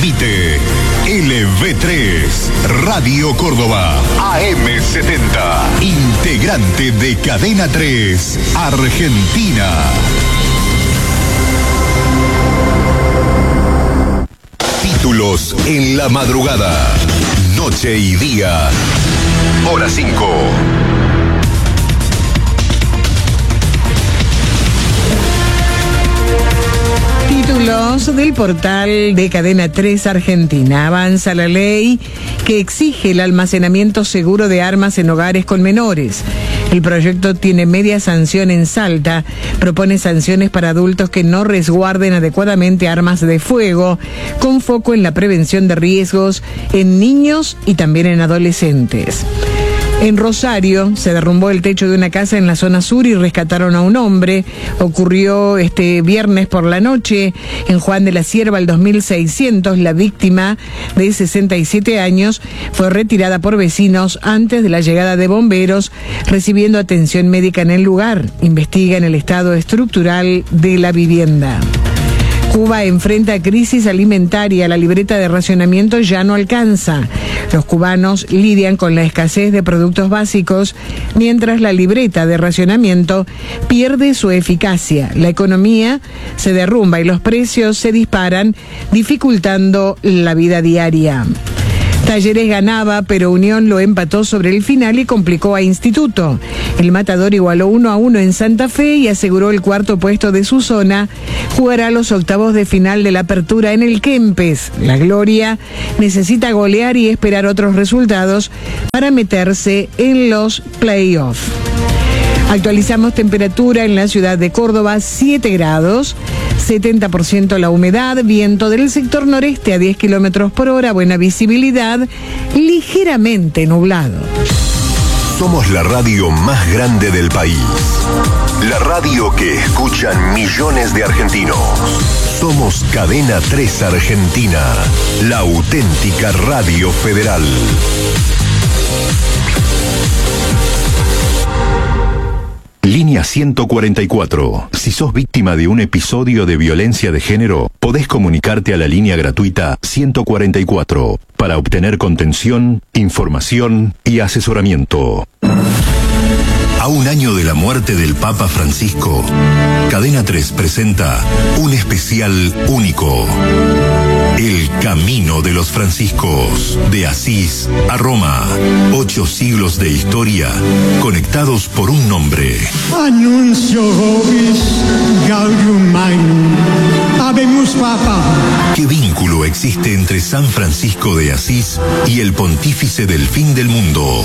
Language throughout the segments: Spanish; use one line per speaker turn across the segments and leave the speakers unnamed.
transmite LV3, Radio Córdoba, AM70, integrante de Cadena 3, Argentina. Títulos en la madrugada, noche y día, hora 5.
Títulos del portal de Cadena 3 Argentina. Avanza la ley que exige el almacenamiento seguro de armas en hogares con menores. El proyecto tiene media sanción en Salta. Propone sanciones para adultos que no resguarden adecuadamente armas de fuego, con foco en la prevención de riesgos en niños y también en adolescentes. En Rosario se derrumbó el techo de una casa en la zona sur y rescataron a un hombre. Ocurrió este viernes por la noche en Juan de la Cierva, al 2600. La víctima, de 67 años, fue retirada por vecinos antes de la llegada de bomberos, recibiendo atención médica en el lugar. Investigan el estado estructural de la vivienda. Cuba enfrenta crisis alimentaria. La libreta de racionamiento ya no alcanza. Los cubanos lidian con la escasez de productos básicos, mientras la libreta de racionamiento pierde su eficacia. La economía se derrumba y los precios se disparan, dificultando la vida diaria. Talleres ganaba, pero Unión lo empató sobre el final y complicó a Instituto. El Matador igualó 1-1 en Santa Fe y aseguró el cuarto puesto de su zona. Jugará los octavos de final de la Apertura en el Kempes. La Gloria necesita golear y esperar otros resultados para meterse en los playoffs. Actualizamos temperatura en la ciudad de Córdoba, 7 grados, 70% la humedad, viento del sector noreste a 10 kilómetros por hora, buena visibilidad, ligeramente nublado.
Somos la radio más grande del país. La radio que escuchan millones de argentinos. Somos Cadena 3 Argentina, la auténtica radio federal. Línea 144. Si sos víctima de un episodio de violencia de género, podés comunicarte a la línea gratuita 144 para obtener contención, información y asesoramiento. A un año de la muerte del Papa Francisco, Cadena 3 presenta un especial único. El Camino de los Franciscos, de Asís a Roma. 8 siglos de historia, conectados por un nombre.
Annuncio vobis gaudium magnum. Habemus Papa.
¿Qué vínculo existe entre San Francisco de Asís y el pontífice del fin del mundo?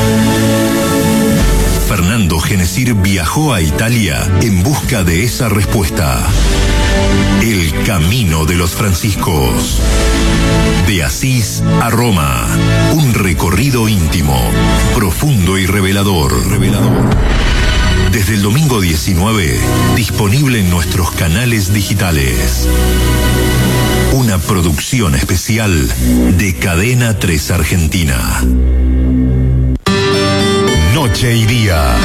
Fernando Genesir viajó a Italia en busca de esa respuesta. El Camino de los Franciscos. De Asís a Roma. Un recorrido íntimo, profundo y revelador. Desde el domingo 19, disponible en nuestros canales digitales. Una producción especial de Cadena 3 Argentina. Noche y día,